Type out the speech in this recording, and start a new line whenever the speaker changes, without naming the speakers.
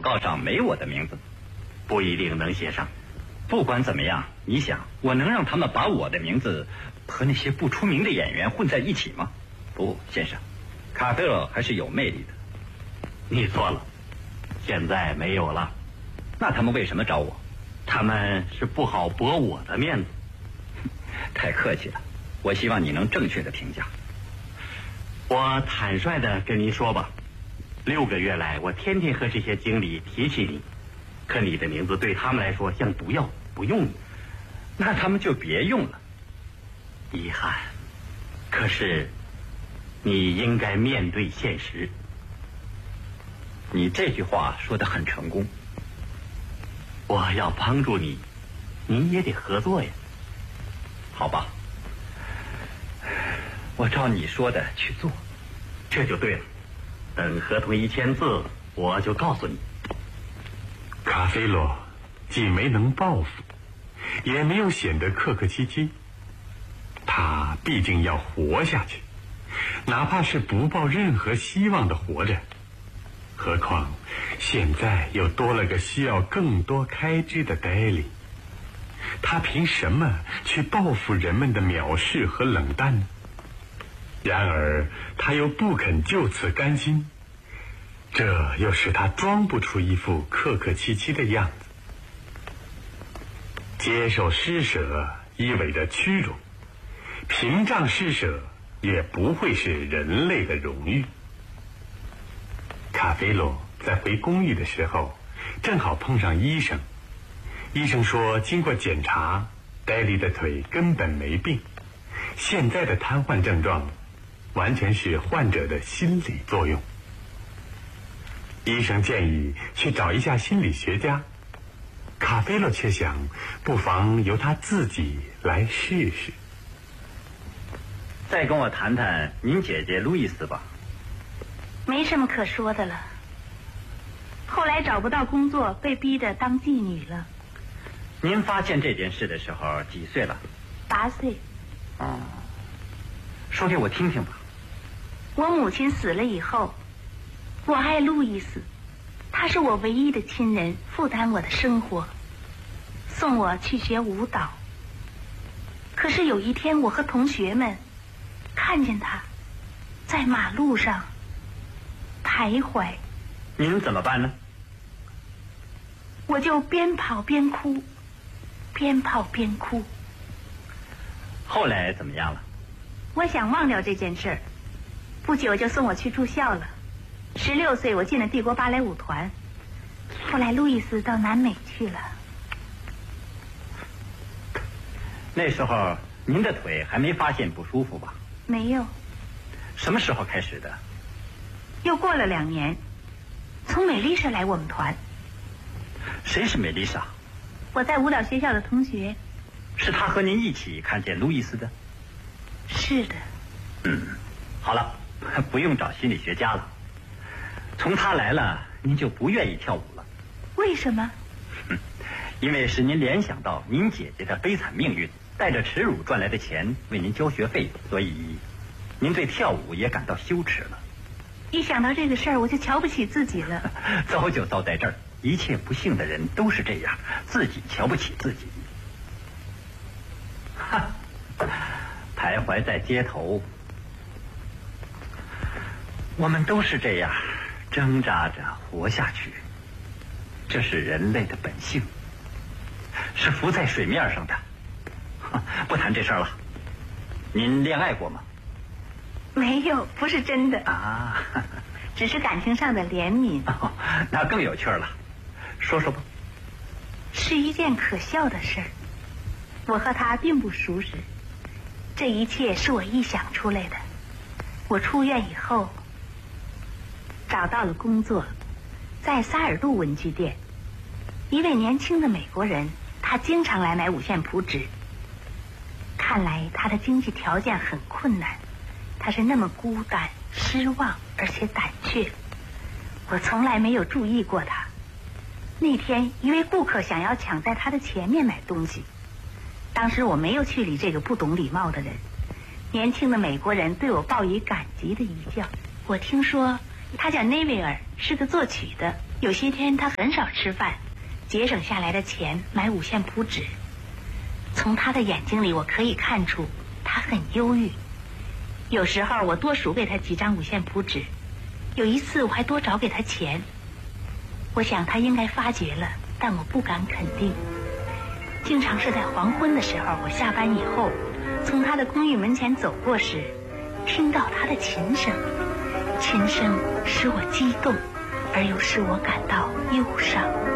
告上没我的名字，
不一定能写上。
不管怎么样，你想，我能让他们把我的名字和那些不出名的演员混在一起吗？不，先生，卡菲罗还是有魅力的。
你错了，现在没有了。
那他们为什么找我？
他们是不好驳我的面子。
太客气了，我希望你能正确的评价。
我坦率的跟您说吧，6个月来，我天天和这些经理提起你，可你的名字对他们来说像毒药，不用你。
那他们就别用了。
遗憾，可是你应该面对现实。
你这句话说得很成功。
我要帮助你，你也得合作呀。
好吧，我照你说的去做。
这就对了，等合同一签字，我就告诉你。
卡菲罗既没能报复，也没有显得客客气气，他毕竟要活下去，哪怕是不抱任何希望的活着。何况现在又多了个需要更多开支的戴利，他凭什么去报复人们的藐视和冷淡呢？然而他又不肯就此甘心，这又使他装不出一副客客气气的样子。接受施舍意味着屈辱，屏障施舍也不会是人类的荣誉。卡菲罗在回公寓的时候，正好碰上医生。医生说，经过检查，戴利的腿根本没病，现在的瘫痪症状完全是患者的心理作用。医生建议去找一下心理学家，卡菲罗却想，不妨由他自己来试试。
再跟我谈谈您姐姐路易斯吧。
没什么可说的了。后来找不到工作，被逼着当妓女了。
您发现这件事的时候几岁了
？8岁。
哦，说给我听听吧。
我母亲死了以后，我爱路易斯，他是我唯一的亲人，负担我的生活，送我去学舞蹈。可是有一天，我和同学们看见他在马路上徘徊。
您怎么办呢？
我就边跑边哭，边跑边哭。
后来怎么样了？
我想忘掉这件事儿，不久就送我去住校了。16岁，我进了帝国芭蕾舞团。后来路易斯到南美去了。
那时候您的腿还没发现不舒服吧？
没有。
什么时候开始的？
又过了2年，从美丽莎来我们团。
谁是美丽莎？
我在舞蹈学校的同学。
是她和您一起看见路易斯的？
是的。
好了，不用找心理学家了。从他来了，您就不愿意跳舞了。
为什么？
因为使您联想到您姐姐的悲惨命运，带着耻辱赚来的钱为您交学费，所以您对跳舞也感到羞耻了。
一想到这个事儿，我就瞧不起自己了。
糟就糟在这儿，一切不幸的人都是这样，自己瞧不起自己。哈，徘徊在街头，我们都是这样挣扎着活下去，这是人类的本性，是浮在水面上的。不谈这事儿了。您恋爱过吗？
没有，不是真的
啊，
只是感情上的怜悯。
那更有趣了，说说吧。
是一件可笑的事儿，我和他并不熟识，这一切是我臆想出来的。我出院以后找到了工作，在萨尔杜文具店，一位年轻的美国人，他经常来买五线谱纸。看来他的经济条件很困难，他是那么孤单、失望，而且胆怯。我从来没有注意过他。那天一位顾客想要抢在他的前面买东西，当时我没有去理这个不懂礼貌的人。年轻的美国人对我报以感激的一笑。我听说他叫内维尔，是个作曲的。有些天他很少吃饭，节省下来的钱买5线谱纸。从他的眼睛里，我可以看出他很忧郁。有时候我多数给他几张5线谱纸，有一次我还多找给他钱。我想他应该发觉了，但我不敢肯定。经常是在黄昏的时候，我下班以后从他的公寓门前走过时，听到他的琴声，琴声使我激动，而又使我感到忧伤。